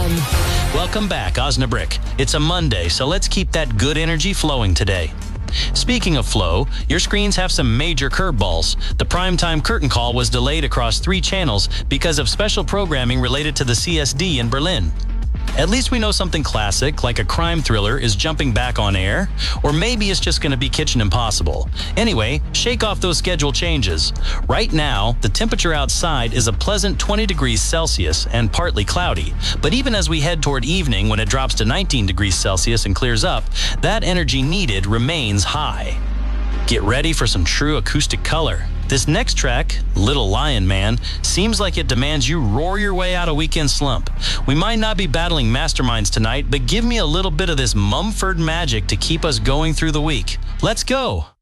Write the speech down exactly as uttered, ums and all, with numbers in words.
com. Welcome back, Osnabrick. It's a Monday, so let's keep that good energy flowing today. Speaking of flow, your screens have some major curveballs. The primetime curtain call was delayed across three channels because of special programming related to the C S D in Berlin. At least we know something classic, like a crime thriller, is jumping back on air, or maybe it's just going to be Kitchen Impossible. Anyway, shake off those schedule changes. Right now, the temperature outside is a pleasant twenty degrees Celsius and partly cloudy, but even as we head toward evening when it drops to nineteen degrees Celsius and clears up, that energy needed remains high. Get ready for some true acoustic color. This next track, Little Lion Man, seems like it demands you roar your way out of weekend slump. We might not be battling masterminds tonight, but give me a little bit of this Mumford magic to keep us going through the week. Let's go!